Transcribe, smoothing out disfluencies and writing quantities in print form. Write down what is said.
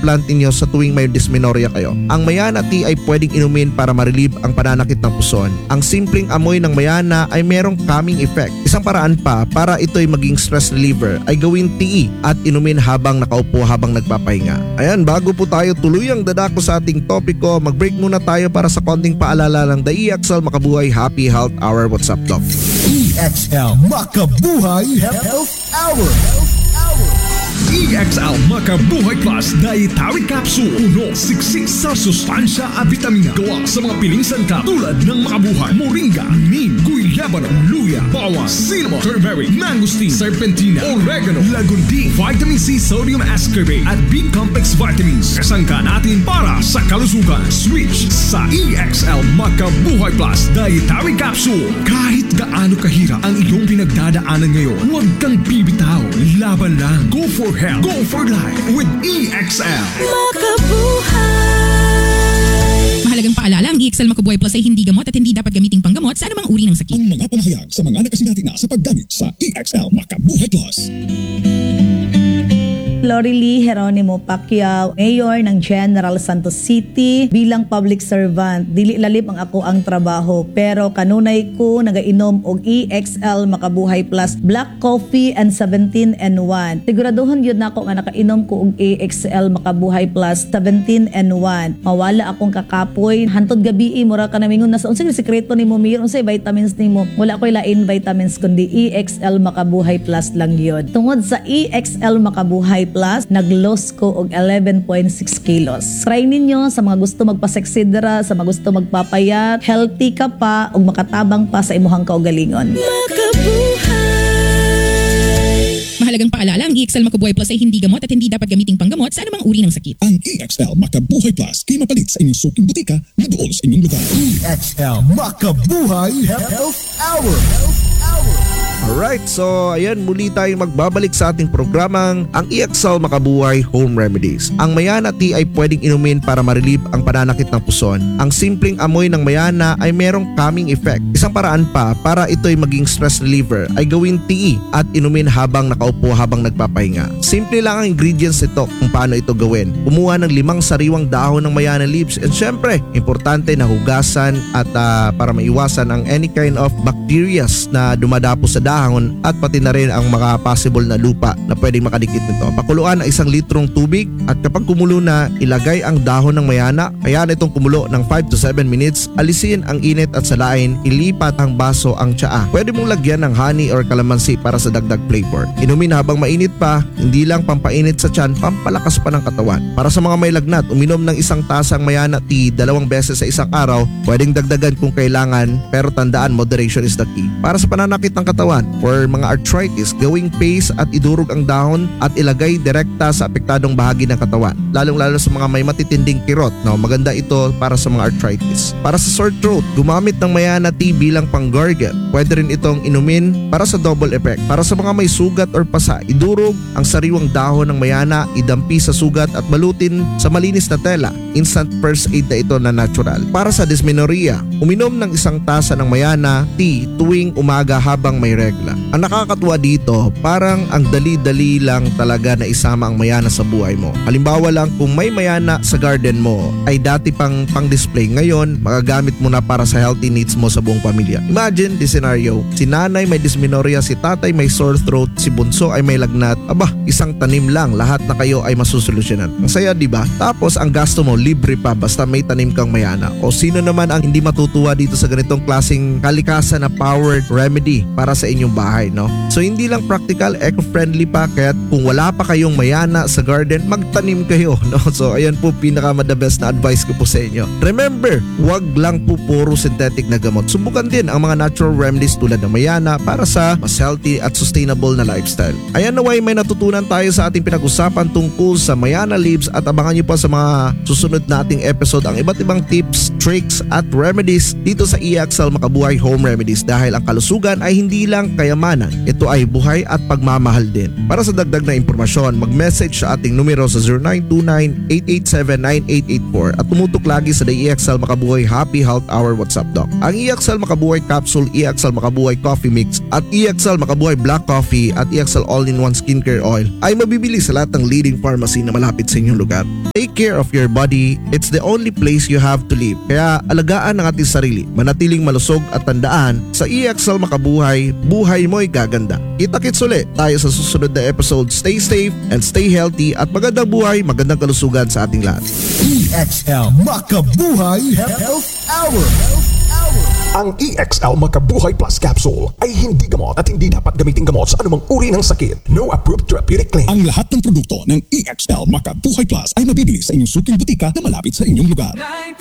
plant ninyo sa tuwing may dysmenorrhea kayo. Ang mayana tea ay pwedeng inumin para ma-relieve ang pananakit ng puson. Ang simpleng amoy ng mayana ay merong calming effect. Isang paraan pa para ito ay maging stress reliever ay gawin tea at inumin habang nakaupo habang nagpapahinga. Ayan, bago po tayo tuluyang dadako sa ating topiko, mag-break muna tayo para sa konting paalala ng The EXL Makabuhay Happy Health Hour. What's up, Doc? EXL Makabuhay Health Hour. EXL Makabuhay Plus Dietary Capsule. Puno, siksik sa sustansya at vitamina. Gawa sa mga piling sangkap tulad ng makabuhay, moringa, neem, guyabano, luya, bawang, cinnamon, turmeric, mangosteen, serpentina, oregano, lagundi, vitamin C, sodium ascorbate at B-complex vitamins. Kasangka natin para sa kalusugan. Switch sa EXL Makabuhay Plus Dietary Capsule. Kahit gaano kahirap ang iyong pinagdadaanan ngayon, huwag kang bibitaw. Laban lang. Go for health. Go for life with EXL. Makabuhay! Mahalagang paalala, ang EXL Makabuhay Plus ay hindi gamot at hindi dapat gamiting panggamot sa anumang uri ng sakit. Ang mga panahayag sa mga nakasinati na sa paggamit sa EXL Makabuhay Plus. Lori Lee Geronimo Pacquiao, Mayor ng General Santos City. Bilang public servant, dili lalip ang ako ang trabaho, pero kanunay ko nagainom og EXL Makabuhay Plus Black Coffee and 17-in-1. Siguraduhon yun na ako nga nakainom ko og EXL Makabuhay Plus 17-in-1. Mawala akong kakapoy. Hantod gabi mura ka namingon na sa unsay sekreto nimo, Mayor, unsay vitamins nimo. Wala ko'y lain vitamins kundi EXL Makabuhay Plus lang yun. Tungod sa EXL Makabuhay Plus, nag-loss ko og 11.6 kilos. Try ninyo sa mga gusto magpaseksidra, sa mga gusto magpapayat, healthy ka pa ug makatabang pa sa imuhang kaugalingon. Mahalagang paalala, ang EXL Makabuhay Plus ay hindi gamot at hindi dapat gamiting panggamot sa anumang uri ng sakit. Ang EXL Makabuhay Plus kay mapalit sa inyong suking butika na doon sa inyong lugar. EXL Makabuhay Health Hour. Alright, so ayan, muli tayong magbabalik sa ating programang ang EXL Makabuhay Home Remedies. Ang mayana tea ay pwedeng inumin para ma-relieve ang pananakit ng puson. Ang simpleng amoy ng mayana ay merong calming effect. Isang paraan pa para ito ay maging stress reliever ay gawin tea at inumin habang nakaupo habang nagpapahinga. Simple lang ang ingredients nito kung paano ito gawin. Kumuha ng 5 sariwang dahon ng mayana leaves and syempre, importante na hugasan at para maiwasan ang any kind of bacteria na dumadapo sa dahon at pati na rin ang mga possible na lupa na pwedeng makadikit nito. Pakuluan ang 1 litrong tubig at kapag kumulo na, ilagay ang dahon ng mayana. Kaya itong kumulo ng 5 to 7 minutes, alisin ang init at salain, ilipat ang baso ang tsaa. Pwede mong lagyan ng honey or kalamansi para sa dagdag flavor. Inumin habang mainit pa, hindi lang pampainit sa tiyan, pampalakas pa ng katawan. Para sa mga may lagnat, uminom ng 1 tasang mayana tea 2 beses sa isang araw. Pwedeng dagdagan kung kailangan, pero tandaan, moderation is the key. Para sa pananakit ng katawan, for mga arthritis, gawing paste at idurog ang dahon at ilagay direkta sa apektadong bahagi ng katawan, lalong-lalo sa mga may matitinding kirot. No, maganda ito para sa mga arthritis. Para sa sore throat, gumamit ng mayana tea bilang pang-gargle. Pwede rin itong inumin para sa double effect. Para sa mga may sugat or pasa, idurog ang sariwang dahon ng mayana, idampi sa sugat at balutin sa malinis na tela. Instant first aid na ito na natural. Para sa dysmenorrhea, uminom ng 1 tasa ng mayana tea tuwing umaga habang may regla. Ang nakakatuwa dito, parang ang dali-dali lang talaga na isama ang mayana sa buhay mo. Halimbawa lang, kung may mayana sa garden mo ay dati pang-display, ngayon magagamit mo na para sa healthy needs mo sa buong pamilya. Imagine the scenario, si nanay may dysmenorrhea, si tatay may sore throat, si bunso ay may lagnat. Aba, 1 tanim lang, lahat na kayo ay masusolusyonan. Ang saya, di ba? Tapos ang gasto mo libre pa basta may tanim kang mayana. O sino naman ang hindi matutuwa dito sa ganitong klaseng kalikasan na powered remedy para sa inyong bahay, no? So hindi lang practical, eco-friendly pa, kaya kung wala pa kayong mayana sa garden, magtanim kayo, no? So ayan po, pinaka-the best na advice ko po sa inyo. Remember, wag lang po puro synthetic na gamot. Subukan din ang mga natural remedies tulad ng mayana para sa mas healthy at sustainable na lifestyle. Ayan, naway may natutunan tayo sa ating pinag-usapan tungkol sa mayana leaves at abangan nyo pa sa mga susunod nating episode ang iba't ibang tips, tricks at remedies remedies dito sa EXL Makabuhay Home Remedies dahil ang kalusugan ay hindi lang kayamanan, ito ay buhay at pagmamahal din. Para sa dagdag na impormasyon, mag-message sa ating numero sa 0929-887-9884 at tumutok lagi sa The EXL Makabuhay Happy Health Hour WhatsApp Doc. Ang EXL Makabuhay Capsule, EXL Makabuhay Coffee Mix at EXL Makabuhay Black Coffee at EXL All-in-One Skincare Oil ay mabibili sa lahat ng leading pharmacy na malapit sa inyong lugar. Take care of your body. It's the only place you have to live. Kaya alagaan ang ating sarili, manatiling malusog at tandaan, sa EXL Makabuhay, buhay mo'y gaganda. Kita-kits ulit tayo sa susunod na episode. Stay safe and stay healthy at magandang buhay, magandang kalusugan sa ating lahat. EXL Makabuhay Health Hour. Ang EXL Makabuhay Plus Capsule ay hindi gamot at hindi dapat gamitin gamot sa anumang uri ng sakit. No approved therapeutic claim. Ang lahat ng produkto ng EXL Makabuhay Plus ay mabibili sa inyong suking butika na malapit sa inyong lugar.